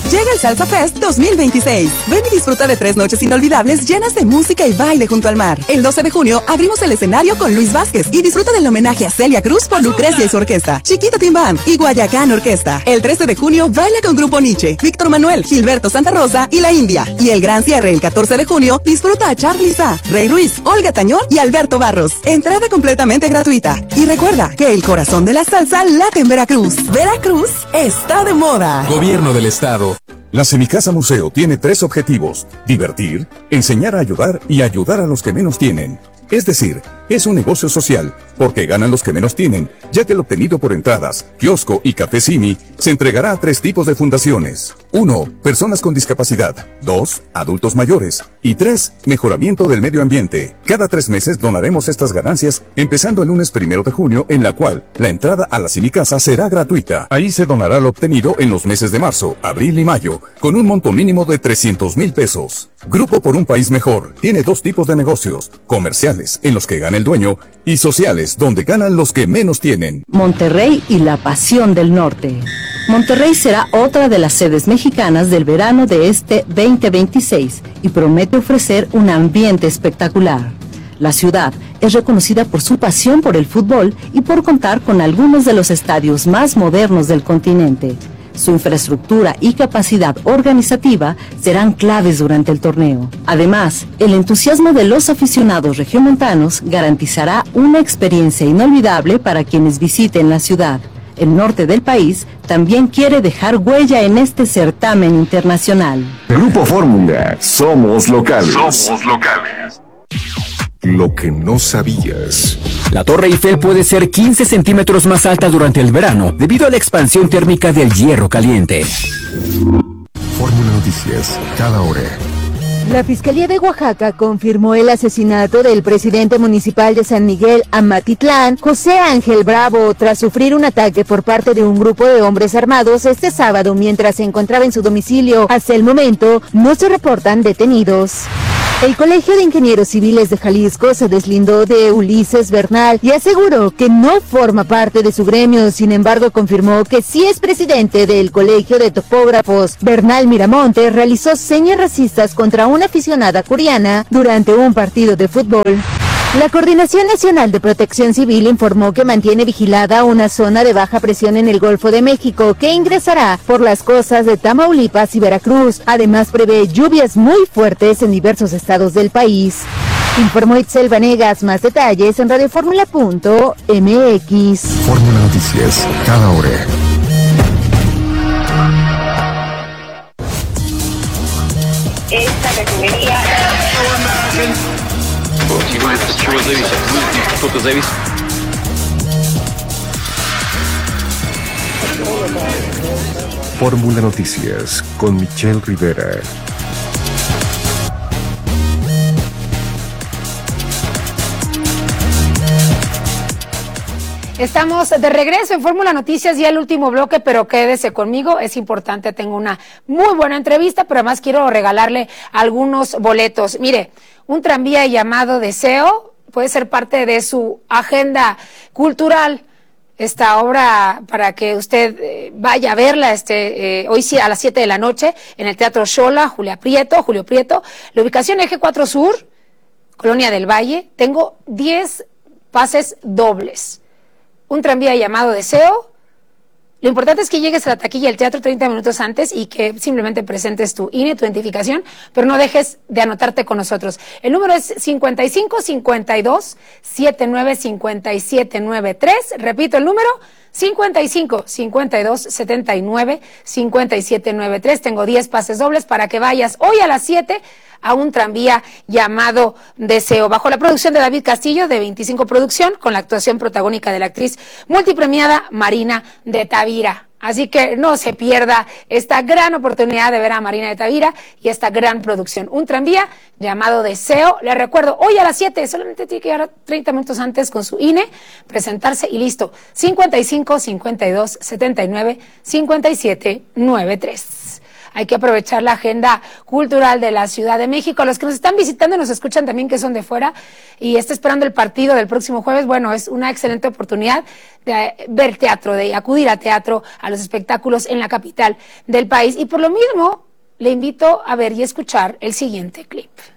Llega el Salsa Fest 2026. Ven y disfruta de 3 noches inolvidables llenas de música y baile junto al mar. El 12 de junio abrimos el escenario con Luis Vázquez y disfruta del homenaje a Celia Cruz por Lucrecia y su orquesta, Chiquita Tim Band y Guayacán Orquesta. El 13 de junio baila con Grupo Nietzsche, Víctor Manuel, Gilberto Santa Rosa y La India. Y el gran cierre el 14 de junio disfruta a Charly Sa, Rey Ruiz, Olga Tañón y Alberto Barros. Entrada completamente gratuita. Y recuerda que el corazón de la salsa late en Veracruz. Veracruz está de moda. Gobierno del Estado. La Semicasa Museo tiene 3 objetivos: divertir, enseñar a ayudar y ayudar a los que menos tienen. Es decir, es un negocio social, porque ganan los que menos tienen, ya que el obtenido por entradas, kiosco y café Simi se entregará a 3 tipos de fundaciones. 1. Personas con discapacidad. 2. Adultos mayores. Y 3. Mejoramiento del medio ambiente. Cada 3 meses donaremos estas ganancias, empezando el lunes 1 de junio, en la cual la entrada a la Semicasa será gratuita. Ahí se donará lo obtenido en los meses de marzo, abril y mayo, con un monto mínimo de 300,000 pesos. Grupo por un País Mejor tiene 2 tipos de negocios: comerciales, en los que gana el dueño, y sociales, donde ganan los que menos tienen. Monterrey y la pasión del norte. Monterrey será otra de las sedes mexicanas del verano de este 2026 y promete ofrecer un ambiente espectacular. La ciudad es reconocida por su pasión por el fútbol y por contar con algunos de los estadios más modernos del continente. Su infraestructura y capacidad organizativa serán claves durante el torneo. Además, el entusiasmo de los aficionados regiomontanos garantizará una experiencia inolvidable para quienes visiten la ciudad. El norte del país también quiere dejar huella en este certamen internacional. Grupo Fórmula, somos locales. Somos locales. Lo que no sabías. La Torre Eiffel puede ser 15 centímetros más alta durante el verano debido a la expansión térmica del hierro caliente. Fórmula Noticias, cada hora. La Fiscalía de Oaxaca confirmó el asesinato del presidente municipal de San Miguel Amatitlán, José Ángel Bravo, tras sufrir un ataque por parte de un grupo de hombres armados este sábado mientras se encontraba en su domicilio. Hasta el momento no se reportan detenidos. El Colegio de Ingenieros Civiles de Jalisco se deslindó de Ulises Bernal y aseguró que no forma parte de su gremio. Sin embargo, confirmó que sí es presidente del Colegio de Topógrafos. Bernal Miramonte realizó señas racistas contra una aficionada coreana durante un partido de fútbol. La Coordinación Nacional de Protección Civil informó que mantiene vigilada una zona de baja presión en el Golfo de México que ingresará por las costas de Tamaulipas y Veracruz. Además, prevé lluvias muy fuertes en diversos estados del país. Informó Itzel Vanegas. Más detalles en radioformula.mx. Fórmula Noticias, cada hora. Esta refinería. Fórmula Noticias con Michelle Rivera. Estamos de regreso en Fórmula Noticias, ya el último bloque, pero quédese conmigo, es importante, tengo una muy buena entrevista, pero además quiero regalarle algunos boletos. Mire, un tranvía llamado Deseo puede ser parte de su agenda cultural. Esta obra, para que usted vaya a verla hoy sí a las 7 de la noche en el Teatro Xola, Julio Prieto, la ubicación Eje 4 Sur, Colonia del Valle. Tengo 10 pases dobles. Un tranvía llamado Deseo. Lo importante es que llegues a la taquilla del teatro 30 minutos antes y que simplemente presentes tu INE, tu identificación, pero no dejes de anotarte con nosotros. El número es 5552-795793. Repito el número, 5552-795793. Tengo 10 pases dobles para que vayas hoy a las 7 a un tranvía llamado Deseo, bajo la producción de David Castillo de 25 Producción, con la actuación protagónica de la actriz multipremiada Marina de Tavira. Así que no se pierda esta gran oportunidad de ver a Marina de Tavira y esta gran producción. Un tranvía llamado Deseo. Les recuerdo, hoy a las 7, solamente tiene que llegar 30 minutos antes con su INE, presentarse y listo. 55 52 79 57 93. hay que aprovechar la agenda cultural de la Ciudad de México. Los que nos están visitando y nos escuchan también que son de fuera y está esperando el partido del próximo jueves, bueno, es una excelente oportunidad de ver teatro, de acudir a teatro, a los espectáculos en la capital del país. Y por lo mismo, le invito a ver y escuchar el siguiente clip.